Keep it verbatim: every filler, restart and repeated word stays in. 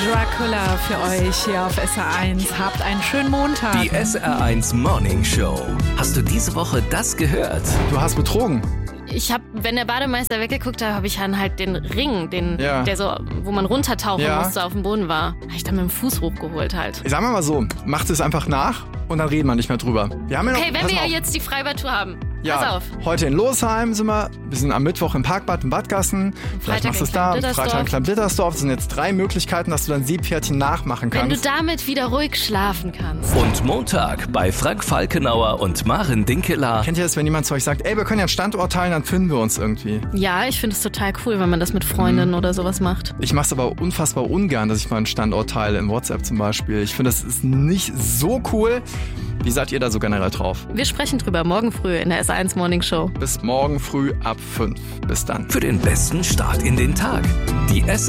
Dracula für euch hier auf S R eins. Habt einen schönen Montag. Die S R eins Morning Show. Hast du diese Woche das gehört? Du hast betrogen. Ich habe, wenn der Bademeister weggeguckt hat, habe ich dann halt den Ring, den, Ja. der so, wo man runtertauchen Ja. musste, auf dem Boden war, habe ich dann mit dem Fuß hochgeholt halt. Ich sag mal so, macht es einfach nach und dann reden wir nicht mehr drüber. Wir haben ja noch, Okay, wenn pass wir mal ja auf. jetzt die Freibad-Tour haben, Ja, pass auf. heute in Losheim sind wir. Wir sind am Mittwoch im Parkbad in Badgassen. Vielleicht Freitag machst du in es da. Kleinblittersdorf. Freitag in Kleinblittersdorf. Das sind jetzt drei Möglichkeiten, dass du dein Seepferdchen nachmachen Wenn du kannst. damit wieder ruhig schlafen kannst. Und Montag bei Frank Falkenauer und Maren Dinkeler. Kennt ihr das, wenn jemand zu euch sagt, ey, wir können ja einen Standort teilen, dann finden wir uns irgendwie. Ja, ich finde es total cool, wenn man das mit Freundinnen oder sowas macht. Ich mache es aber unfassbar ungern, dass ich mal einen Standort teile, im WhatsApp zum Beispiel. Ich finde, das ist nicht so cool. Wie seid ihr da so generell drauf? Wir sprechen drüber morgen früh in der S R eins Morning Show. Bis morgen früh ab fünf. Bis dann. Für den besten Start in den Tag. Die S